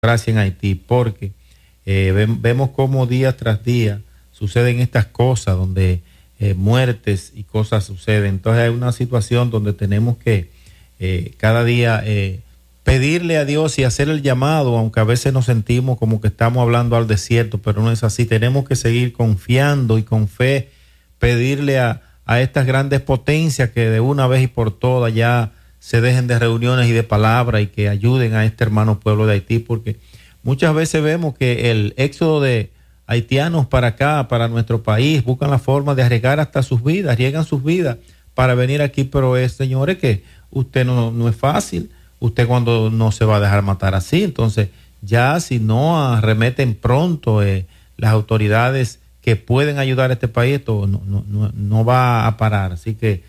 en Haití, porque vemos cómo día tras día suceden estas cosas, donde muertes y cosas suceden. Entonces hay una situación donde tenemos que cada día pedirle a Dios y hacer el llamado, aunque a veces nos sentimos como que estamos hablando al desierto, pero no es así. Tenemos que seguir confiando y con fe pedirle a estas grandes potencias que de una vez y por todas ya se dejen de reuniones y de palabras y que ayuden a este hermano pueblo de Haití, porque muchas veces vemos que el éxodo de haitianos para acá, para nuestro país, buscan la forma de arriesgar hasta sus vidas, arriesgan sus vidas para venir aquí, pero señores, que usted no es fácil. Usted cuando no se va a dejar matar así. Entonces, ya si no arremeten pronto las autoridades que pueden ayudar a este país, esto no va a parar. Así que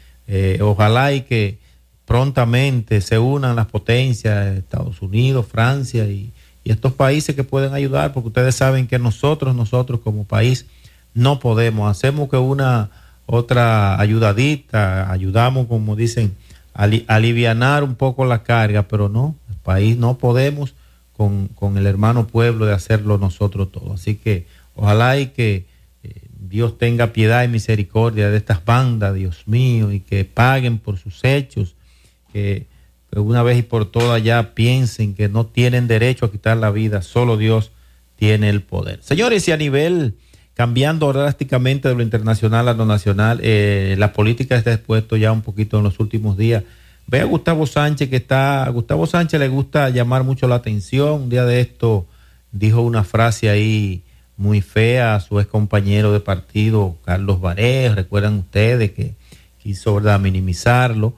ojalá y que prontamente se unan las potencias, Estados Unidos, Francia y estos países que pueden ayudar, porque ustedes saben que nosotros como país no podemos. Hacemos que una otra ayudadita, ayudamos, como dicen, alivianar un poco la carga, pero no, el país no podemos con el hermano pueblo de hacerlo nosotros todos. Así que ojalá y que Dios tenga piedad y misericordia de estas bandas, Dios mío, y que paguen por sus hechos, que una vez y por todas ya piensen que no tienen derecho a quitar la vida, solo Dios tiene el poder. Señores, y a nivel, cambiando drásticamente de lo internacional a lo nacional, la política está expuesto ya un poquito en los últimos días. Ve a Gustavo Sánchez, a Gustavo Sánchez le gusta llamar mucho la atención. Un día de esto dijo una frase ahí muy fea a su ex compañero de partido, Carlos Barés. Recuerdan ustedes que quiso, ¿verdad?, minimizarlo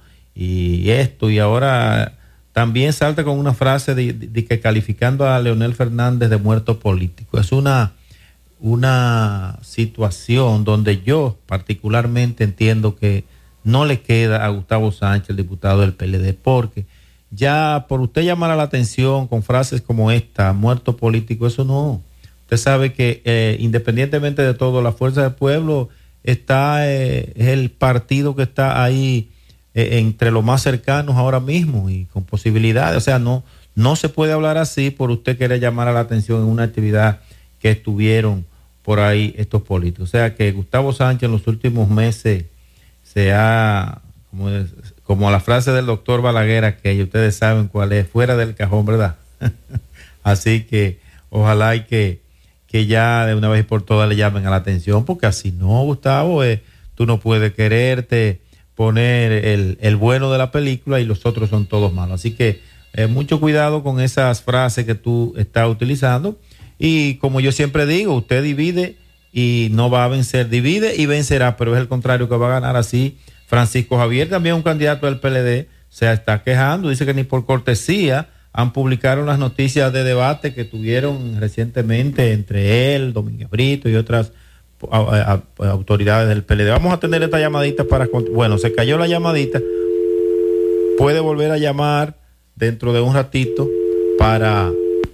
y esto, y ahora también salta con una frase de que calificando a Leonel Fernández de muerto político. Es una situación donde yo particularmente entiendo que no le queda a Gustavo Sánchez, el diputado del PLD, porque ya por usted llamar a la atención con frases como esta, muerto político, eso no. Usted sabe que independientemente de todo, la Fuerza del Pueblo es el partido que está ahí entre los más cercanos ahora mismo y con posibilidades. O sea, no se puede hablar así por usted querer llamar a la atención en una actividad que estuvieron por ahí estos políticos. O sea que Gustavo Sánchez en los últimos meses se ha, como la frase del doctor Balaguer, que ustedes saben cuál es, fuera del cajón, ¿verdad? Así que ojalá y que ya de una vez por todas le llamen a la atención, porque así no, Gustavo, tú no puedes quererte poner el bueno de la película y los otros son todos malos. Así que mucho cuidado con esas frases que tú estás utilizando. Y como yo siempre digo, usted divide y no va a vencer, divide y vencerá, pero es el contrario que va a ganar. Así Francisco Javier, también un candidato del PLD, se está quejando, dice que ni por cortesía han publicado las noticias de debate que tuvieron recientemente entre él, Domínguez Brito y otras autoridades del PLD. Vamos a tener esta llamadita bueno, se cayó la llamadita, puede volver a llamar dentro de un ratito para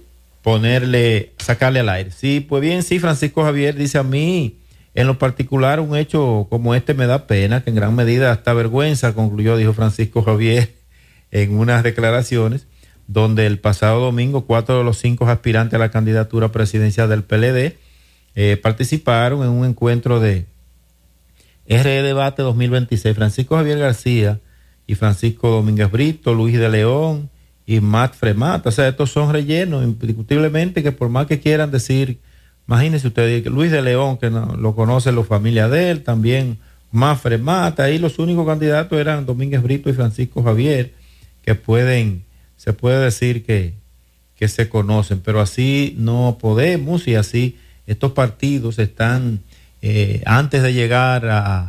sacarle al aire. Sí, pues bien, sí, Francisco Javier dice: a mí, en lo particular, un hecho como este me da pena, que en gran medida hasta vergüenza, concluyó, dijo Francisco Javier en unas declaraciones, donde el pasado domingo 4 de los 5 aspirantes a la candidatura presidencial del PLD participaron en un encuentro de RE Debate 2026. Francisco Javier García y Francisco Domínguez Brito, Luis de León y Matt Fremata. O sea, estos son rellenos, indiscutiblemente, que por más que quieran decir, imagínense ustedes, Luis de León, que no, lo conocen la familia de él, también Matt Fremata, ahí los únicos candidatos eran Domínguez Brito y Francisco Javier, que se puede decir que se conocen, pero así no podemos, y así estos partidos están, antes de llegar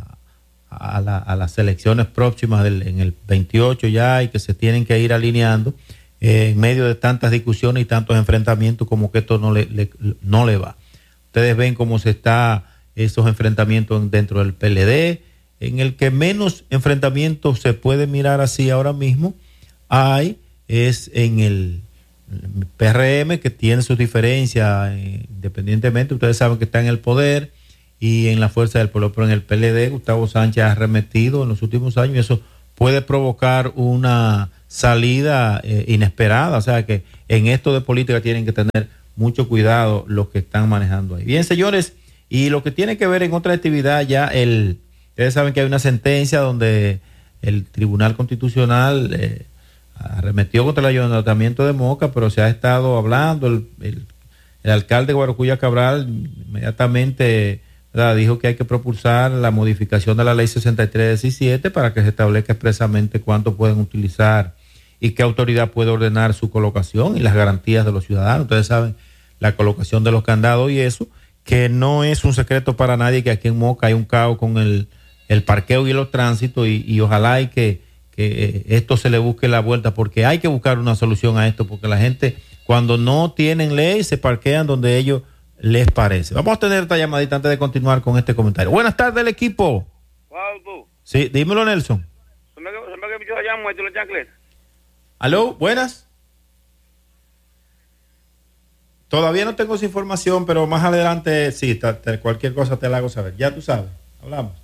a las elecciones próximas en el 28 ya, y que se tienen que ir alineando en medio de tantas discusiones y tantos enfrentamientos, como que esto no le va. Ustedes ven cómo se está esos enfrentamientos dentro del PLD, en el que menos enfrentamientos se puede mirar así ahora mismo es en el PRM, que tiene sus diferencias independientemente, ustedes saben que está en el poder, y en la Fuerza del Pueblo, pero en el PLD Gustavo Sánchez ha arremetido en los últimos años, y eso puede provocar una salida inesperada. O sea que en esto de política tienen que tener mucho cuidado los que están manejando ahí. Bien, señores, y lo que tiene que ver en otra actividad, ustedes saben que hay una sentencia donde el Tribunal Constitucional arremetió contra el Ayuntamiento de Moca, pero se ha estado hablando, el alcalde de Guarocuya Cabral inmediatamente, ¿verdad?, dijo que hay que propulsar la modificación de la ley 6317 para que se establezca expresamente cuánto pueden utilizar y qué autoridad puede ordenar su colocación y las garantías de los ciudadanos. Ustedes saben, la colocación de los candados y eso, que no es un secreto para nadie que aquí en Moca hay un caos con el parqueo y los tránsitos y ojalá y que esto se le busque la vuelta, porque hay que buscar una solución a esto, porque la gente cuando no tienen ley se parquean donde ellos les parece. Vamos a tener esta llamadita antes de continuar con este comentario. Buenas tardes, el equipo. Sí, dímelo, Nelson. ¿Aló? ¿Buenas? Todavía no tengo esa información, pero más adelante sí, cualquier cosa te la hago saber. Ya tú sabes, hablamos.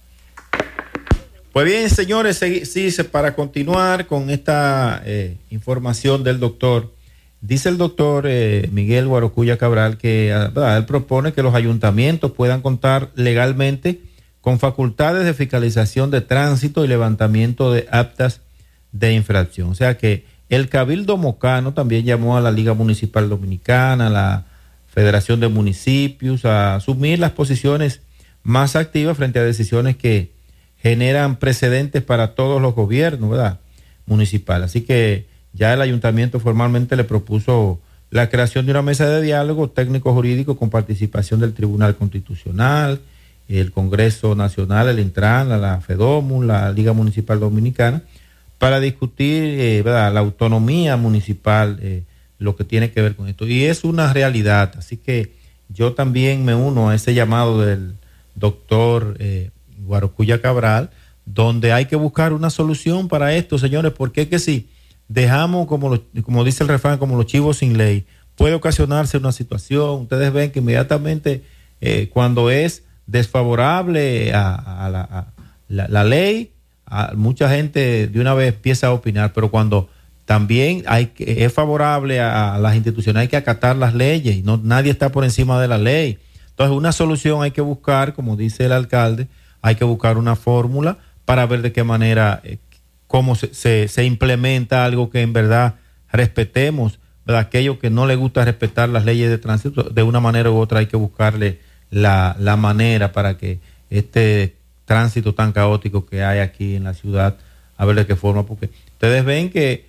Pues bien, señores, para continuar con esta información del doctor, dice el doctor Miguel Guarocuya Cabral que él propone que los ayuntamientos puedan contar legalmente con facultades de fiscalización de tránsito y levantamiento de actas de infracción. O sea que el Cabildo Mocano también llamó a la Liga Municipal Dominicana, a la Federación de Municipios, a asumir las posiciones más activas frente a decisiones que generan precedentes para todos los gobiernos, ¿verdad?, municipales. Así que ya el ayuntamiento formalmente le propuso la creación de una mesa de diálogo técnico-jurídico con participación del Tribunal Constitucional, el Congreso Nacional, el Intran, la FEDOMU, la Liga Municipal Dominicana, para discutir ¿verdad?, la autonomía municipal, lo que tiene que ver con esto. Y es una realidad, así que yo también me uno a ese llamado del doctor Guarocuya Cabral, donde hay que buscar una solución para esto, señores, porque es que si dejamos, como dice el refrán, como los chivos sin ley, puede ocasionarse una situación. Ustedes ven que inmediatamente cuando es desfavorable a la ley, mucha gente de una vez empieza a opinar, pero cuando también es favorable a las instituciones, hay que acatar las leyes y nadie está por encima de la ley. Entonces una solución hay que buscar, como dice el alcalde, hay que buscar una fórmula para ver de qué manera, cómo se implementa algo que en verdad respetemos, ¿verdad? Aquello que no le gusta respetar las leyes de tránsito, de una manera u otra hay que buscarle la manera para que este tránsito tan caótico que hay aquí en la ciudad, a ver de qué forma, porque ustedes ven que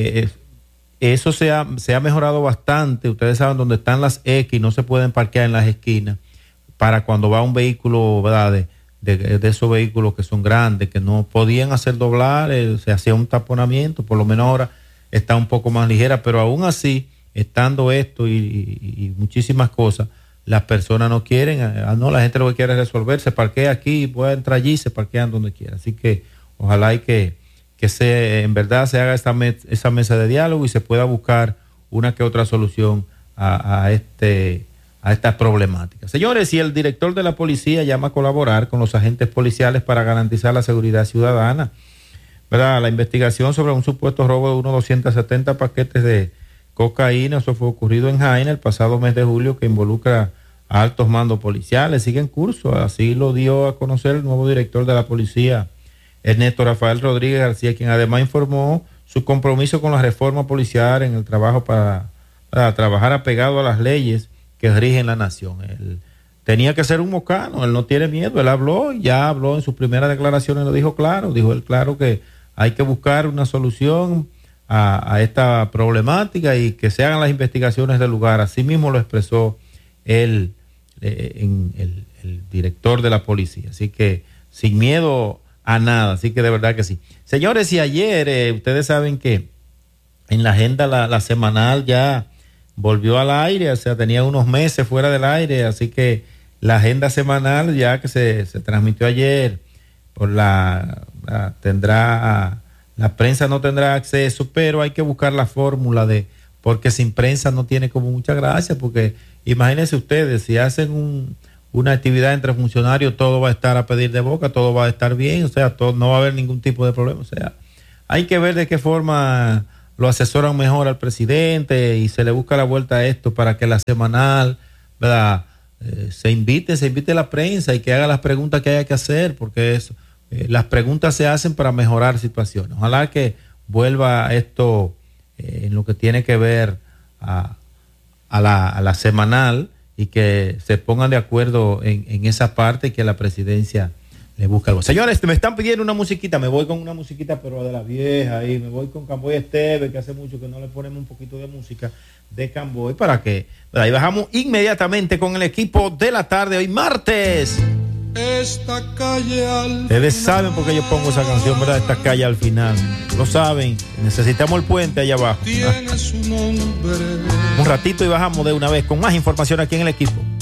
eso se ha mejorado bastante. Ustedes saben dónde están las X, no se pueden parquear en las esquinas para cuando va un vehículo, ¿verdad?, de esos vehículos que son grandes, que no podían hacer doblar, se hacía un taponamiento. Por lo menos ahora está un poco más ligera, pero aún así, estando esto y muchísimas cosas, las personas no quieren, no, la gente lo que quiere es resolver, se parquea aquí, puede entrar allí, se parquean donde quiera. Así que ojalá hay que en verdad se haga esa mesa de diálogo y se pueda buscar una que otra solución a estas problemáticas. Señores, y el director de la policía llama a colaborar con los agentes policiales para garantizar la seguridad ciudadana, ¿verdad? La investigación sobre un supuesto robo de unos 270 paquetes de cocaína, eso fue ocurrido en Jaina el pasado mes de julio, que involucra a altos mandos policiales, sigue en curso. Así lo dio a conocer el nuevo director de la policía, Ernesto Rafael Rodríguez García, quien además informó su compromiso con la reforma policial en el trabajo para trabajar apegado a las leyes que rigen la nación. Él tenía que ser un mocano, él no tiene miedo, él habló, ya habló en sus primeras declaraciones, lo dijo él claro que hay que buscar una solución a esta problemática y que se hagan las investigaciones del lugar. Así mismo lo expresó el director de la policía, así que sin miedo a nada, así que de verdad que sí. Señores, y ayer ustedes saben que en la agenda la semanal ya volvió al aire, o sea, tenía unos meses fuera del aire, así que la agenda semanal ya que se transmitió ayer, tendrá, la prensa no tendrá acceso, pero hay que buscar la fórmula porque sin prensa no tiene como mucha gracia, porque imagínense ustedes, si hacen una actividad entre funcionarios, todo va a estar a pedir de boca, todo va a estar bien, o sea, no va a haber ningún tipo de problema, o sea, hay que ver de qué forma lo asesoran mejor al presidente y se le busca la vuelta a esto para que la semanal, ¿verdad? Se invite a la prensa y que haga las preguntas que haya que hacer, porque las preguntas se hacen para mejorar situaciones. Ojalá que vuelva esto en lo que tiene que ver a la semanal y que se pongan de acuerdo en esa parte y que la presidencia le busque algo. Señores, me están pidiendo una musiquita, me voy con una musiquita pero de la vieja y me voy con Camboy Esteve, que hace mucho que no le ponemos un poquito de música de Camboy para que, ¿verdad? Y bajamos inmediatamente con el equipo de la tarde hoy martes. Esta calle al Ustedes saben por qué yo pongo esa canción, ¿verdad? Esta calle al final. Lo saben. Necesitamos el puente allá abajo. tiene su nombre. Un ratito y bajamos de una vez con más información aquí en el equipo.